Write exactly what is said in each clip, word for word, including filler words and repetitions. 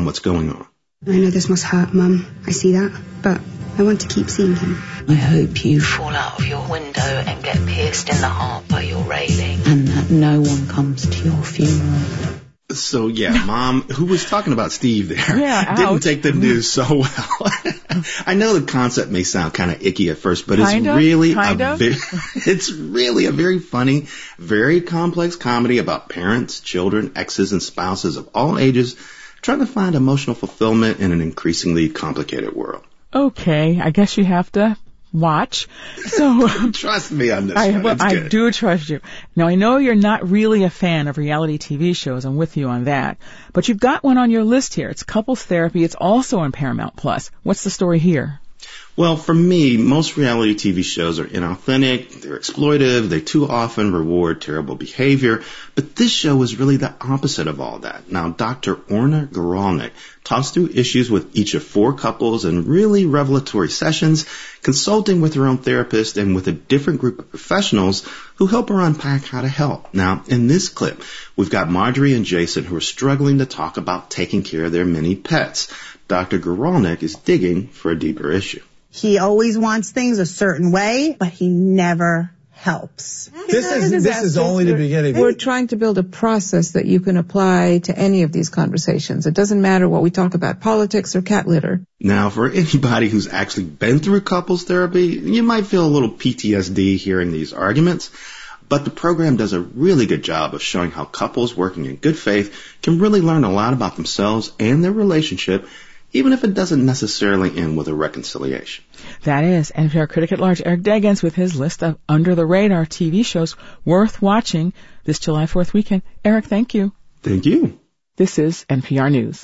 what's going on. I know this must hurt, Mum. I see that. But I want to keep seeing him. I hope you fall out of your window and get pierced in the heart by your railing, and that no one comes to your funeral. So, yeah, Mom, who was talking about Steve there, yeah, didn't ouch. take the news so well. I know the concept may sound kind of icky at first, but kind it's of, really kind a of. very, it's really a very funny, very complex comedy about parents, children, exes, and spouses of all ages trying to find emotional fulfillment in an increasingly complicated world. Okay, I guess you have to watch. So trust me on this I, one. well, It's I good. do trust you. Now, I know you're not really a fan of reality T V shows. I'm with you on that. But you've got one on your list here. It's Couples Therapy. It's also on Paramount Plus. What's the story here? Well, for me, most reality T V shows are inauthentic, they're exploitive, they too often reward terrible behavior, but this show is really the opposite of all that. Now, Doctor Orna Guralnick talks through issues with each of four couples in really revelatory sessions, consulting with her own therapist and with a different group of professionals who help her unpack how to help. Now, in this clip, we've got Marjorie and Jason who are struggling to talk about taking care of their many pets. Doctor Guralnick is digging for a deeper issue. He always wants things a certain way, but he never helps. This is this is only the beginning. We're trying to build a process that you can apply to any of these conversations. It doesn't matter what we talk about, politics or cat litter. Now, for anybody who's actually been through couples therapy, you might feel a little P T S D hearing these arguments. But the program does a really good job of showing how couples working in good faith can really learn a lot about themselves and their relationship, even if it doesn't necessarily end with a reconciliation. That is N P R critic at large Eric Deggans with his list of under-the-radar T V shows worth watching this July fourth weekend. Eric, thank you. Thank you. This is N P R News.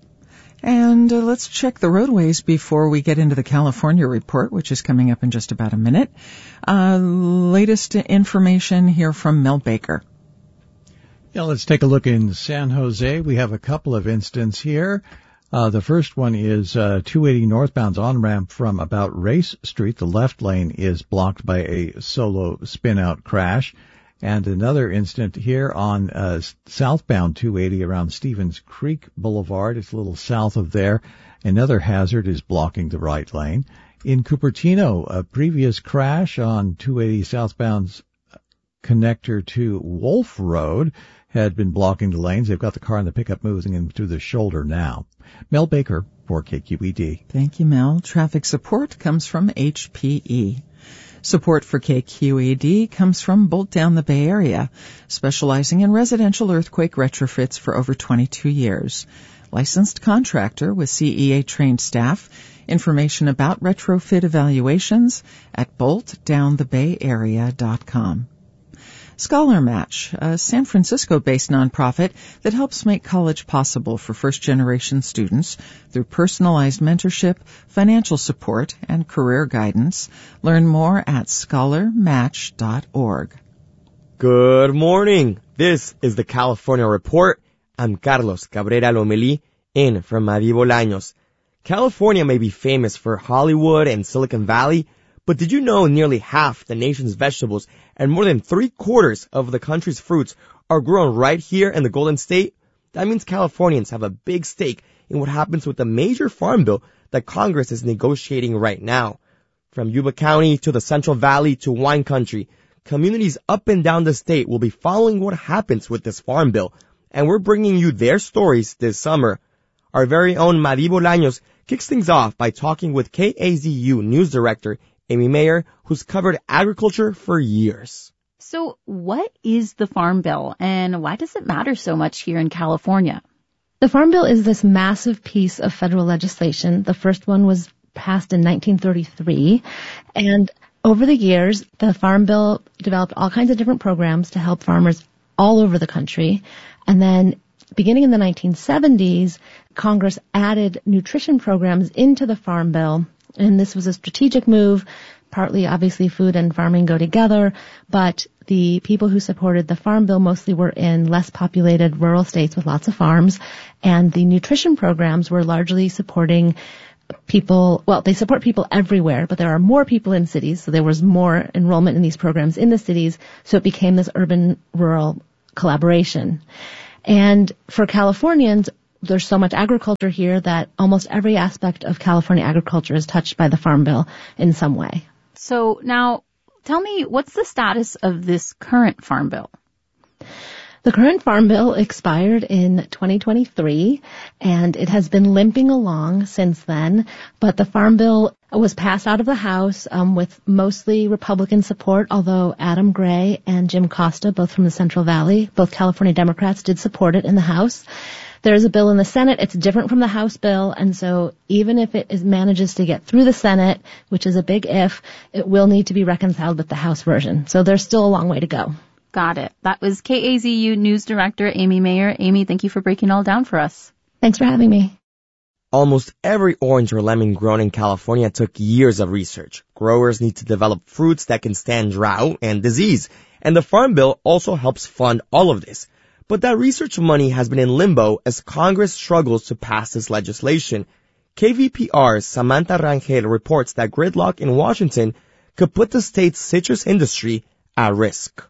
And uh, let's check the roadways before we get into the California report, which is coming up in just about a minute. Uh, latest information here from Mel Baker. Yeah, let's take a look in San Jose. We have a couple of incidents here. Uh, the first one is uh, two eighty northbound's on-ramp from about Race Street. The left lane is blocked by a solo spin-out crash. And another incident here on uh, southbound two eighty around Stevens Creek Boulevard. It's a little south of there. Another hazard is blocking the right lane. In Cupertino, a previous crash on two eighty southbound's connector to Wolf Road had been blocking the lanes. They've got the car and the pickup moving in through the shoulder now. Mel Baker for K Q E D. Thank you, Mel. Traffic support comes from H P E. Support for K Q E D comes from Bolt Down the Bay Area, specializing in residential earthquake retrofits for over twenty-two years. Licensed contractor with C E A-trained staff. Information about retrofit evaluations at bolt down the bay area dot com. Scholar Match, a San Francisco-based nonprofit that helps make college possible for first-generation students through personalized mentorship, financial support, and career guidance. Learn more at scholar match dot org. Good morning. This is the California Report. I'm Carlos Cabrera Lomelí, in from Madi Bolaños. California may be famous for Hollywood and Silicon Valley, but did you know nearly half the nation's vegetables and more than three quarters of the country's fruits are grown right here in the Golden State? That means Californians have a big stake in what happens with the major farm bill that Congress is negotiating right now. From Yuba County to the Central Valley to wine country, communities up and down the state will be following what happens with this farm bill, and we're bringing you their stories this summer. Our very own Madi Bolaños kicks things off by talking with K A Z U News Director Amy Mayer, who's covered agriculture for years. So what is the Farm Bill, and why does it matter so much here in California? The Farm Bill is this massive piece of federal legislation. The first one was passed in nineteen thirty-three, and over the years, the Farm Bill developed all kinds of different programs to help farmers all over the country. And then beginning in the nineteen seventies, Congress added nutrition programs into the Farm Bill. And this was a strategic move. Partly, obviously, food and farming go together, but the people who supported the Farm Bill mostly were in less populated rural states with lots of farms, and the nutrition programs were largely supporting people, well, they support people everywhere, but there are more people in cities, so there was more enrollment in these programs in the cities, so it became this urban-rural collaboration. And for Californians, there's so much agriculture here that almost every aspect of California agriculture is touched by the Farm Bill in some way. So now, tell me, what's the status of this current Farm Bill? The current Farm Bill expired in twenty twenty-three, and it has been limping along since then. But the Farm Bill was passed out of the House um, with mostly Republican support, although Adam Gray and Jim Costa, both from the Central Valley, both California Democrats, did support it in the House. There's a bill in the Senate. It's different from the House bill, and so even if it is, manages to get through the Senate, which is a big if, it will need to be reconciled with the House version. So there's still a long way to go. Got it. That was K A Z U News Director Amy Mayer. Amy, thank you for breaking it all down for us. Thanks for having me. Almost every orange or lemon grown in California took years of research. Growers need to develop fruits that can stand drought and disease, and the Farm Bill also helps fund all of this. But that research money has been in limbo as Congress struggles to pass this legislation. K V P R's Samantha Rangel reports that gridlock in Washington could put the state's citrus industry at risk.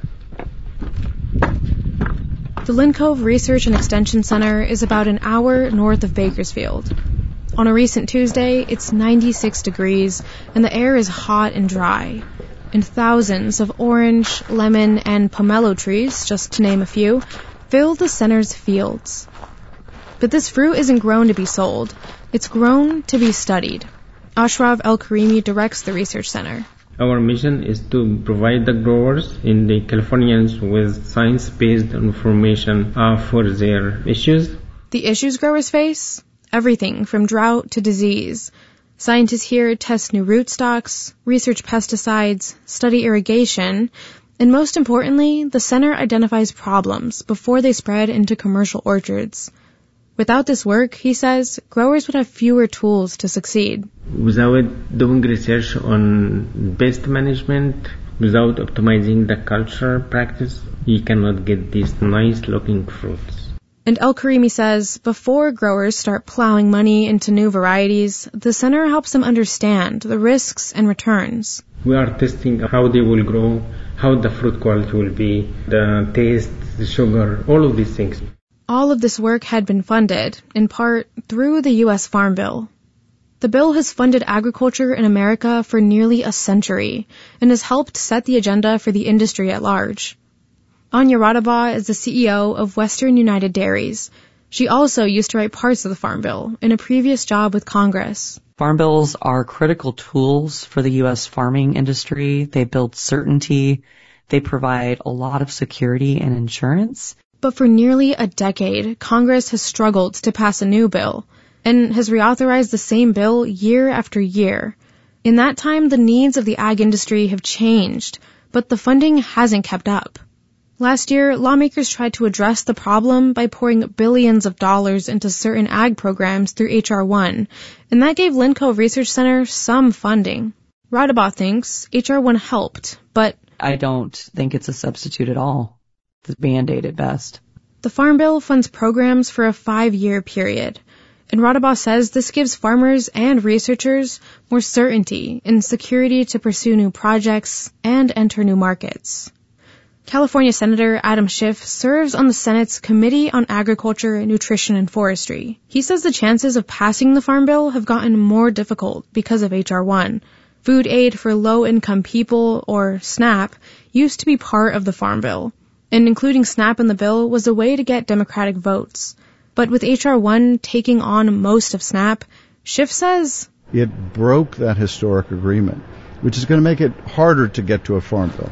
The Lynn Cove Research and Extension Center is about an hour north of Bakersfield. On a recent Tuesday, it's ninety-six degrees, and the air is hot and dry. And thousands of orange, lemon, and pomelo trees, just to name a few, fill the center's fields. But this fruit isn't grown to be sold. It's grown to be studied. Ashraf El-Karimi directs the research center. Our mission is to provide the growers in the Californians with science-based information uh, for their issues. The issues growers face? Everything from drought to disease. Scientists here test new rootstocks, research pesticides, study irrigation, and most importantly, the center identifies problems before they spread into commercial orchards. Without this work, he says, growers would have fewer tools to succeed. Without doing research on pest management, without optimizing the culture practice, you cannot get these nice-looking fruits. And El-Karimi says, before growers start plowing money into new varieties, the center helps them understand the risks and returns. We are testing how they will grow, how the fruit quality will be, the taste, the sugar, all of these things. All of this work had been funded, in part, through the U S Farm Bill. The bill has funded agriculture in America for nearly a century and has helped set the agenda for the industry at large. Anya Radaba is the C E O of Western United Dairies. She also used to write parts of the Farm Bill in a previous job with Congress. Farm bills are critical tools for the U S farming industry. They build certainty. They provide a lot of security and insurance. But for nearly a decade, Congress has struggled to pass a new bill and has reauthorized the same bill year after year. In that time, the needs of the ag industry have changed, but the funding hasn't kept up. Last year, lawmakers tried to address the problem by pouring billions of dollars into certain ag programs through H R one, and that gave Lynn Cove Research Center some funding. Radaba thinks H R one helped, but I don't think it's a substitute at all. The Band-Aid at best. The Farm Bill funds programs for a five-year period, and Radaba says this gives farmers and researchers more certainty and security to pursue new projects and enter new markets. California Senator Adam Schiff serves on the Senate's Committee on Agriculture, Nutrition, and Forestry. He says the chances of passing the Farm Bill have gotten more difficult because of H R one. Food aid for low-income people, or SNAP, used to be part of the Farm Bill, and including SNAP in the bill was a way to get Democratic votes. But with H R one taking on most of SNAP, Schiff says it broke that historic agreement, which is going to make it harder to get to a farm bill.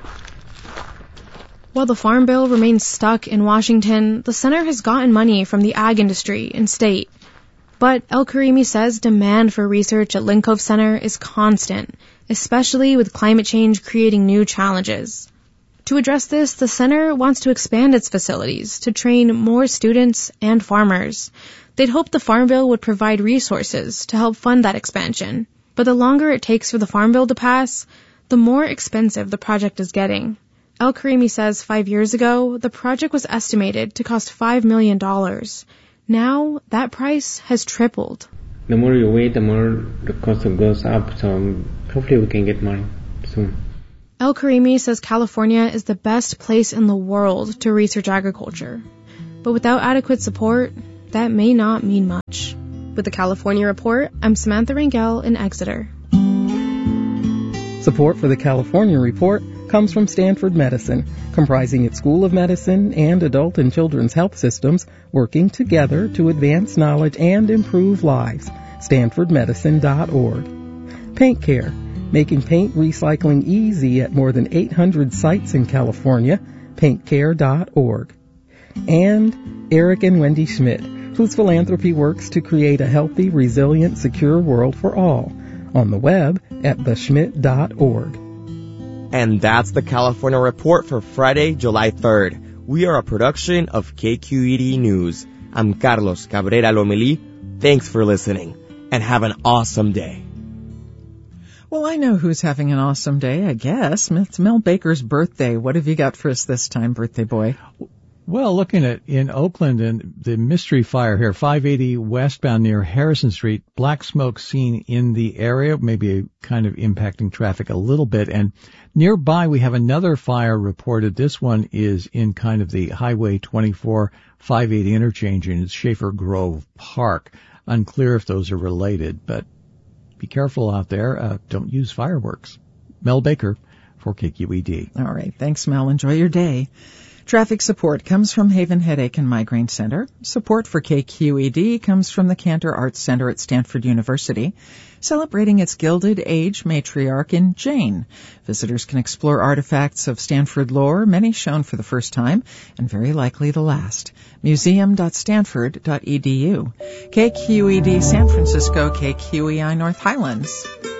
While the Farm Bill remains stuck in Washington, the center has gotten money from the ag industry and state. But El-Karimi says demand for research at Lynn Cove Center is constant, especially with climate change creating new challenges. To address this, the center wants to expand its facilities to train more students and farmers. They'd hoped the Farm Bill would provide resources to help fund that expansion. But the longer it takes for the Farm Bill to pass, the more expensive the project is getting. El-Karimi says five years ago, the project was estimated to cost five million dollars. Now, that price has tripled. The more you wait, the more the cost goes up, so hopefully we can get money soon. El-Karimi says California is the best place in the world to research agriculture. But without adequate support, that may not mean much. With the California Report, I'm Samantha Rangel in Exeter. Support for the California Report comes from Stanford Medicine, comprising its School of Medicine and adult and children's health systems working together to advance knowledge and improve lives. stanford medicine dot org. Paint Care, making paint recycling easy at more than eight hundred sites in California. paint care dot org. And Eric and Wendy Schmidt, whose philanthropy works to create a healthy, resilient, secure world for all. On the web at the schmidt dot org. And that's the California Report for Friday, July third. We are a production of K Q E D News. I'm Carlos Cabrera Lomelí. Thanks for listening, and have an awesome day. Well, I know who's having an awesome day, I guess. It's Mel Baker's birthday. What have you got for us this time, birthday boy? Well, looking at in Oakland and the mystery fire here, five eighty westbound near Harrison Street, black smoke seen in the area, maybe kind of impacting traffic a little bit. And nearby we have another fire reported. This one is in kind of the Highway twenty-four five eighty interchange in Schaefer Grove Park. Unclear if those are related, but be careful out there. Uh, don't use fireworks. Mel Baker for K Q E D. All right. Thanks, Mel. Enjoy your day. Traffic support comes from Haven Headache and Migraine Center. Support for K Q E D comes from the Cantor Arts Center at Stanford University, celebrating its Gilded Age matriarch in Jane. Visitors can explore artifacts of Stanford lore, many shown for the first time, and very likely the last. museum dot stanford dot e d u. K Q E D San Francisco, K Q E I North Highlands.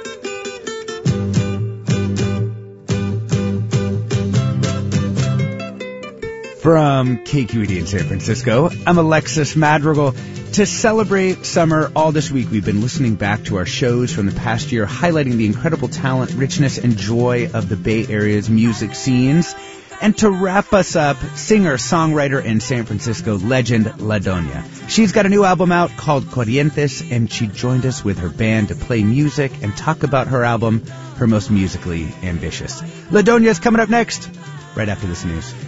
From K Q E D in San Francisco, I'm Alexis Madrigal. To celebrate summer, all this week we've been listening back to our shows from the past year, highlighting the incredible talent, richness, and joy of the Bay Area's music scenes. And to wrap us up, singer, songwriter, and San Francisco legend, LaDonya. She's got a new album out called Corrientes, and she joined us with her band to play music and talk about her album, her most musically ambitious. LaDonya's coming up next, right after this news.